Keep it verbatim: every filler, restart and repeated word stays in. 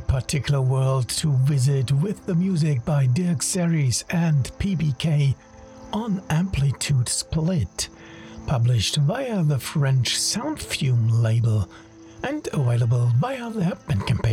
particular world to visit with the music by Dirk Series and P B K on Amplitude Split, published via the French Soundfume label and available via their Bandcamp page.